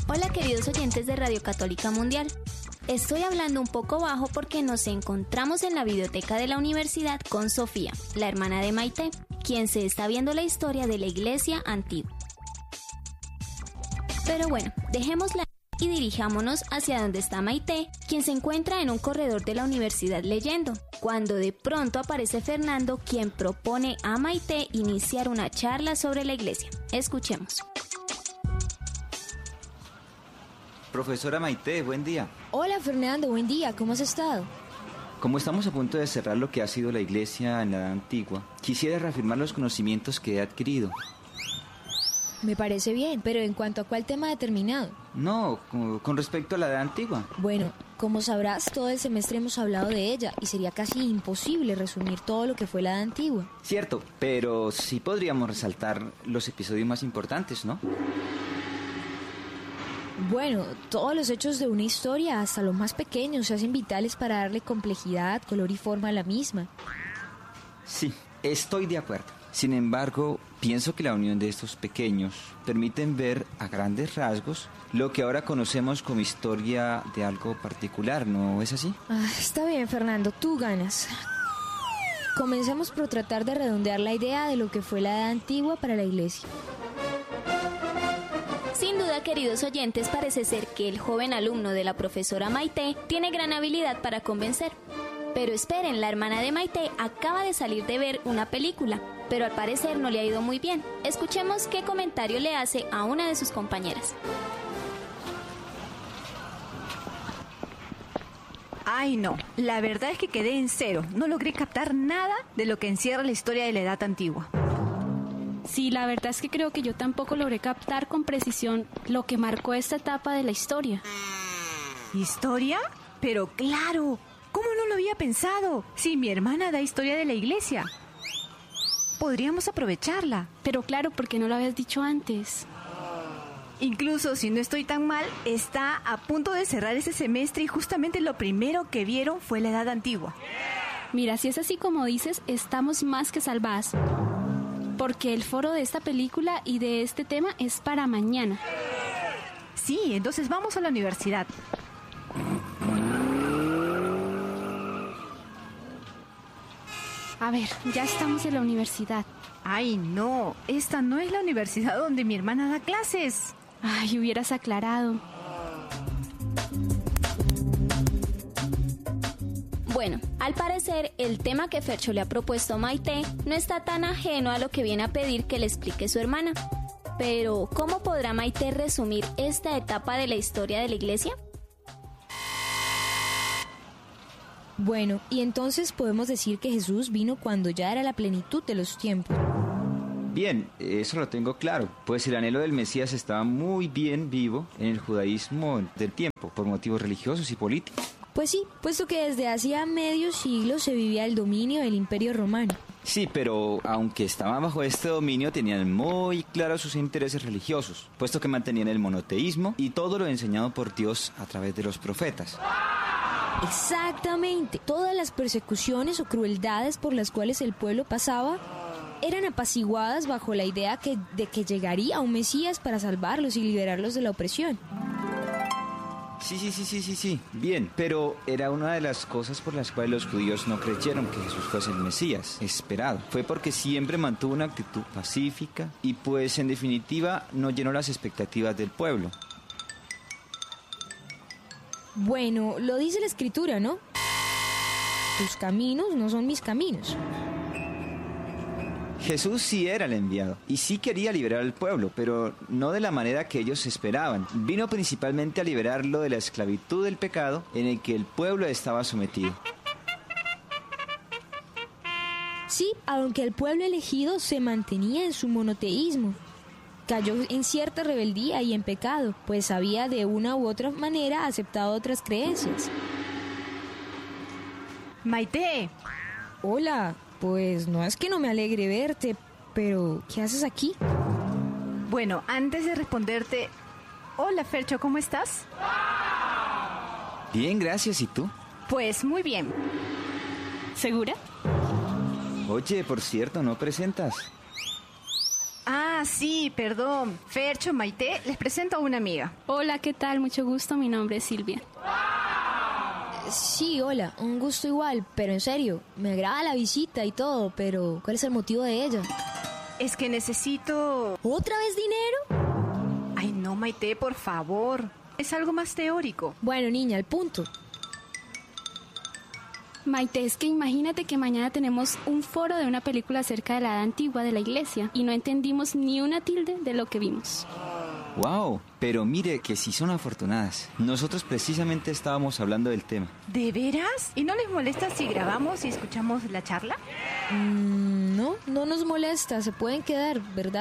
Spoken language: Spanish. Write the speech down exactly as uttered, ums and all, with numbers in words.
Hola queridos oyentes de Radio Católica Mundial. Estoy hablando un poco bajo porque nos encontramos en la biblioteca de la universidad con Sofía, la hermana de Maite, quien se está viendo la historia de la iglesia antigua. Pero bueno, dejémosla y dirijámonos hacia donde está Maite, quien se encuentra en un corredor de la universidad leyendo, cuando de pronto aparece Fernando, quien propone a Maite iniciar una charla sobre la iglesia. Escuchemos. Profesora Maite, buen día. Hola Fernando, buen día, ¿cómo has estado? Como estamos a punto de cerrar lo que ha sido la iglesia en la Edad Antigua, quisiera reafirmar los conocimientos que he adquirido. Me parece bien, pero ¿en cuanto a cuál tema determinado? No, con, con respecto a la Edad Antigua. Bueno, como sabrás, todo el semestre hemos hablado de ella y sería casi imposible resumir todo lo que fue la Edad Antigua. Cierto, pero sí podríamos resaltar los episodios más importantes, ¿no? Bueno, todos los hechos de una historia, hasta los más pequeños, se hacen vitales para darle complejidad, color y forma a la misma. Sí, estoy de acuerdo. Sin embargo, pienso que la unión de estos pequeños permiten ver a grandes rasgos lo que ahora conocemos como historia de algo particular, ¿no es así? Ah, está bien, Fernando, tú ganas. Comencemos por tratar de redondear la idea de lo que fue la Edad Antigua para la iglesia. Sin duda, queridos oyentes, parece ser que el joven alumno de la profesora Maite tiene gran habilidad para convencer. Pero esperen, la hermana de Maite acaba de salir de ver una película, pero al parecer no le ha ido muy bien. Escuchemos qué comentario le hace a una de sus compañeras. Ay, no, la verdad es que quedé en cero. No logré captar nada de lo que encierra la historia de la Edad Antigua. Sí, la verdad es que creo que yo tampoco logré captar con precisión lo que marcó esta etapa de la historia. ¿Historia? Pero claro, ¿cómo no lo había pensado? Sí, mi hermana da historia de la iglesia. Podríamos aprovecharla. Pero claro, ¿por qué no lo habías dicho antes? Incluso si no estoy tan mal, está a punto de cerrar ese semestre y justamente lo primero que vieron fue la Edad Antigua. Mira, si es así como dices, estamos más que salvadas. Porque el foro de esta película y de este tema es para mañana. Sí, entonces vamos a la universidad. A ver, ya estamos en la universidad. Ay, no, esta no es la universidad donde mi hermana da clases. Ay, hubieras aclarado. Bueno, al parecer, el tema que Fercho le ha propuesto a Maite no está tan ajeno a lo que viene a pedir que le explique su hermana. Pero, ¿cómo podrá Maite resumir esta etapa de la historia de la iglesia? Bueno, y entonces podemos decir que Jesús vino cuando ya era la plenitud de los tiempos. Bien, eso lo tengo claro, pues el anhelo del Mesías estaba muy bien vivo en el judaísmo del tiempo, por motivos religiosos y políticos. Pues sí, puesto que desde hacía medio siglo se vivía el dominio del Imperio Romano. Sí, pero aunque estaban bajo este dominio, tenían muy claros sus intereses religiosos, puesto que mantenían el monoteísmo y todo lo enseñado por Dios a través de los profetas. Exactamente. Todas las persecuciones o crueldades por las cuales el pueblo pasaba eran apaciguadas bajo la idea que, de que llegaría un Mesías para salvarlos y liberarlos de la opresión. Sí, sí, sí, sí, sí, sí, bien, pero era una de las cosas por las cuales los judíos no creyeron que Jesús fuese el Mesías esperado. Fue porque siempre mantuvo una actitud pacífica y pues en definitiva no llenó las expectativas del pueblo. Bueno, lo dice la Escritura, ¿no? Tus caminos no son mis caminos. Jesús sí era el enviado y sí quería liberar al pueblo, pero no de la manera que ellos esperaban. Vino principalmente a liberarlo de la esclavitud del pecado en el que el pueblo estaba sometido. Sí, aunque el pueblo elegido se mantenía en su monoteísmo. Cayó en cierta rebeldía y en pecado, pues había de una u otra manera aceptado otras creencias. Maite. Hola, pues no es que no me alegre verte, pero ¿qué haces aquí? Bueno, antes de responderte, hola Fercho, ¿cómo estás? Bien, gracias, ¿y tú? Pues muy bien. ¿Segura? Oye, por cierto, ¿no presentas? Ah, sí, perdón. Fercho, Maite, les presento a una amiga. Hola, ¿qué tal? Mucho gusto, mi nombre es Silvia. Sí, hola, un gusto igual, pero en serio, me agrada la visita y todo, pero ¿cuál es el motivo de ella? Es que necesito... ¿Otra vez dinero? Ay, no, Maite, por favor. Es algo más teórico. Bueno, niña, al punto. Maite, es que imagínate que mañana tenemos un foro de una película acerca de la edad antigua de la iglesia y no entendimos ni una tilde de lo que vimos. Wow, pero mire que sí son afortunadas. Nosotros precisamente estábamos hablando del tema. ¿De veras? ¿Y no les molesta si grabamos y escuchamos la charla? Mm, no, no nos molesta, se pueden quedar, ¿verdad?